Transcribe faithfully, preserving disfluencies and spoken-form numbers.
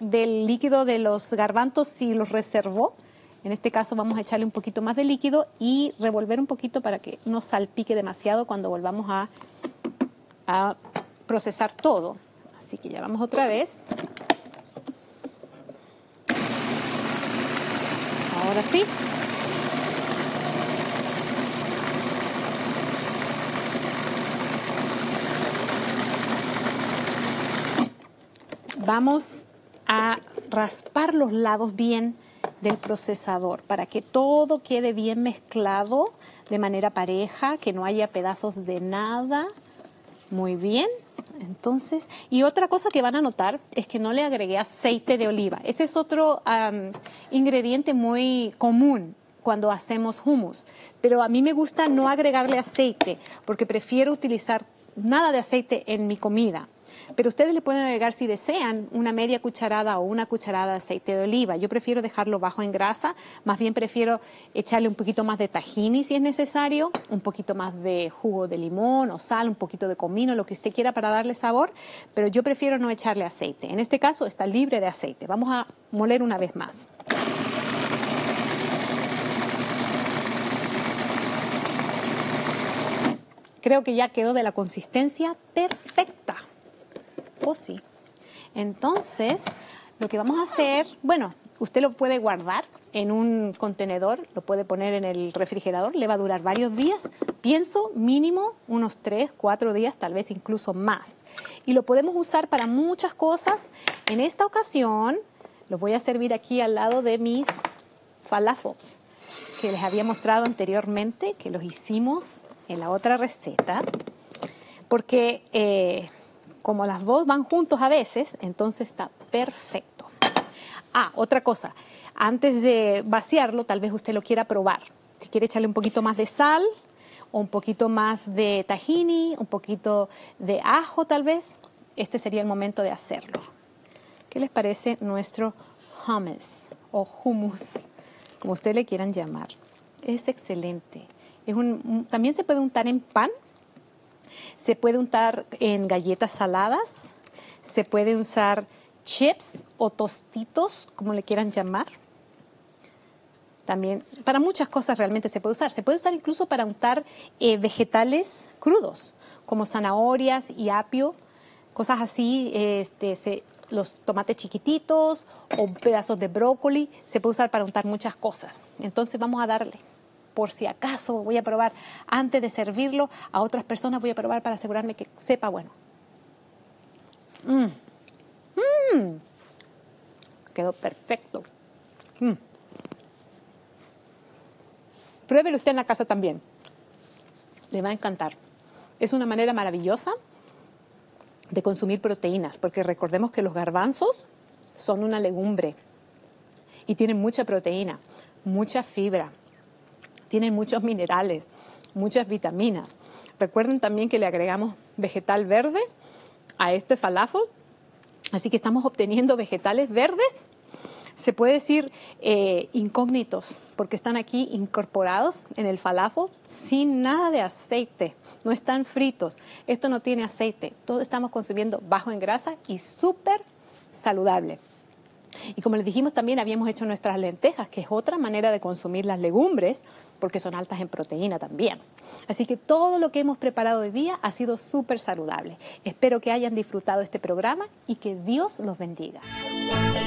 del líquido de los garbanzos si los reservó. En este caso vamos a echarle un poquito más de líquido y revolver un poquito para que no salpique demasiado cuando volvamos a, a procesar todo. Así que ya vamos otra vez. Ahora sí. Vamos a raspar los lados bien del procesador para que todo quede bien mezclado de manera pareja, que no haya pedazos de nada. Muy bien. Entonces, y otra cosa que van a notar es que no le agregué aceite de oliva. Ese es otro um, ingrediente muy común cuando hacemos hummus. Pero a mí me gusta no agregarle aceite porque prefiero utilizar nada de aceite en mi comida. Pero ustedes le pueden agregar, si desean, una media cucharada o una cucharada de aceite de oliva. Yo prefiero dejarlo bajo en grasa, más bien prefiero echarle un poquito más de tahini si es necesario, un poquito más de jugo de limón o sal, un poquito de comino, lo que usted quiera para darle sabor, pero yo prefiero no echarle aceite. En este caso está libre de aceite. Vamos a moler una vez más. Creo que ya quedó de la consistencia perfecta. Oh, sí. Entonces, lo que vamos a hacer, bueno, usted lo puede guardar en un contenedor, lo puede poner en el refrigerador, le va a durar varios días. Pienso mínimo unos tres, cuatro días, tal vez incluso más. Y lo podemos usar para muchas cosas. En esta ocasión, lo voy a servir aquí al lado de mis falafels, que les había mostrado anteriormente, que los hicimos en la otra receta, porque Eh, como las dos van juntos a veces, entonces está perfecto. Ah, otra cosa. Antes de vaciarlo, tal vez usted lo quiera probar. Si quiere echarle un poquito más de sal, o un poquito más de tahini, un poquito de ajo tal vez, este sería el momento de hacerlo. ¿Qué les parece nuestro hummus o hummus, como ustedes le quieran llamar? Es excelente. Es un, también se puede untar en pan. Se puede untar en galletas saladas, se puede usar chips o tostitos, como le quieran llamar. También, para muchas cosas realmente se puede usar. Se puede usar incluso para untar eh, vegetales crudos, como zanahorias y apio, cosas así, este, se, los tomates chiquititos o pedazos de brócoli, se puede usar para untar muchas cosas. Entonces vamos a darle. Por si acaso voy a probar antes de servirlo a otras personas, voy a probar para asegurarme que sepa bueno. Mm. Mm. Quedó perfecto. Mm. Pruébelo usted en la casa también. Le va a encantar. Es una manera maravillosa de consumir proteínas, porque recordemos que los garbanzos son una legumbre y tienen mucha proteína, mucha fibra. Tienen muchos minerales, muchas vitaminas. Recuerden también que le agregamos vegetal verde a este falafel. Así que estamos obteniendo vegetales verdes, se puede decir eh, incógnitos, porque están aquí incorporados en el falafel sin nada de aceite. No están fritos. Esto no tiene aceite. Todo estamos consumiendo bajo en grasa y súper saludable. Y como les dijimos, también habíamos hecho nuestras lentejas, que es otra manera de consumir las legumbres, porque son altas en proteína también. Así que todo lo que hemos preparado hoy día ha sido súper saludable. Espero que hayan disfrutado este programa y que Dios los bendiga.